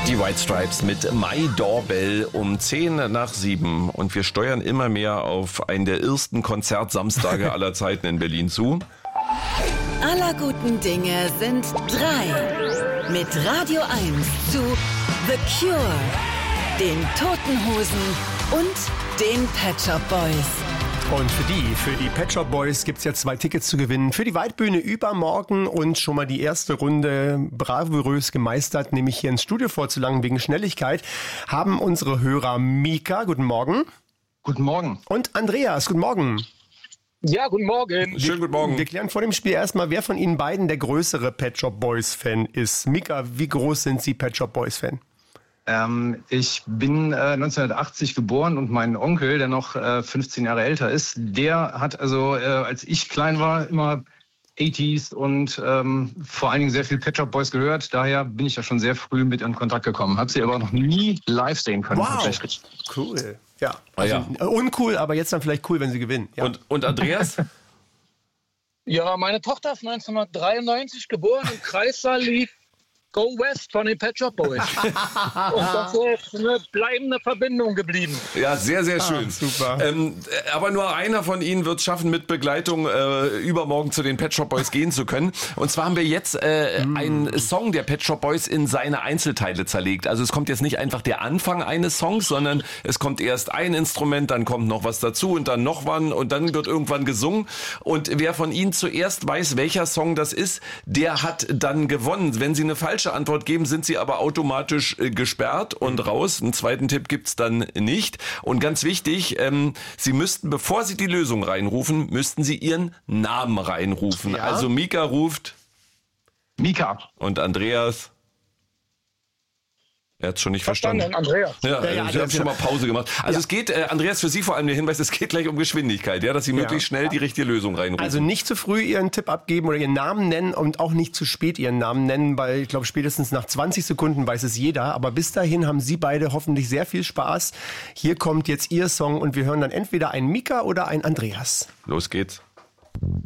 Die White Stripes mit My Doorbell um 6:10. Und wir steuern immer mehr auf einen der ersten Konzertsamstage aller Zeiten in Berlin zu. Aller guten Dinge sind 3. Mit Radio 1 zu The Cure, den Toten Hosen und den Pet Shop Boys. Und für die Pet Shop Boys gibt's jetzt 2 Tickets zu gewinnen für die Waldbühne übermorgen und schon mal die erste Runde bravourös gemeistert, nämlich hier ins Studio vorzulangen wegen Schnelligkeit, haben unsere Hörer Mika, guten Morgen. Guten Morgen. Und Andreas, guten Morgen. Ja, guten Morgen. Schönen guten Morgen. Wir klären vor dem Spiel erstmal, wer von Ihnen beiden der größere Pet Shop Boys Fan ist. Mika, wie groß sind Sie Pet Shop Boys Fan? Ich bin 1980 geboren und mein Onkel, der noch 15 Jahre älter ist, der hat also, als ich klein war, immer 80s und vor allen Dingen sehr viel Pet Shop Boys gehört. Daher bin ich ja schon sehr früh mit in Kontakt gekommen. Hab sie aber noch nie live sehen können. Wow, tatsächlich. Cool. Ja, also uncool, aber jetzt dann vielleicht cool, wenn sie gewinnen. Ja. Und Andreas? Ja, meine Tochter ist 1993 geboren im Kreissaal lief Go West von den Pet Shop Boys. Und das ist eine bleibende Verbindung geblieben. Ja, sehr, sehr schön. Super. Aber nur einer von Ihnen wird es schaffen, mit Begleitung übermorgen zu den Pet Shop Boys gehen zu können. Und zwar haben wir jetzt einen Song der Pet Shop Boys in seine Einzelteile zerlegt. Also es kommt jetzt nicht einfach der Anfang eines Songs, sondern es kommt erst ein Instrument, dann kommt noch was dazu und dann noch was und dann wird irgendwann gesungen. Und wer von Ihnen zuerst weiß, welcher Song das ist, der hat dann gewonnen. Wenn Sie eine falsche Antwort geben, sind Sie aber automatisch gesperrt und raus. Einen zweiten Tipp gibt's dann nicht. Und ganz wichtig, Sie müssten, bevor Sie die Lösung reinrufen, müssten Sie Ihren Namen reinrufen. Ja. Also Mika ruft Mika. und Andreas. Er hat's schon nicht verstanden. Andreas. Ja, Sie haben schon mal Pause gemacht. Also es geht, Andreas, für Sie vor allem der Hinweis, es geht gleich um Geschwindigkeit, ja, dass Sie möglichst schnell die richtige Lösung reinrufen. Also nicht zu früh Ihren Tipp abgeben oder Ihren Namen nennen und auch nicht zu spät Ihren Namen nennen, weil ich glaube, spätestens nach 20 Sekunden weiß es jeder. Aber bis dahin haben Sie beide hoffentlich sehr viel Spaß. Hier kommt jetzt Ihr Song und wir hören dann entweder einen Mika oder einen Andreas. Los geht's.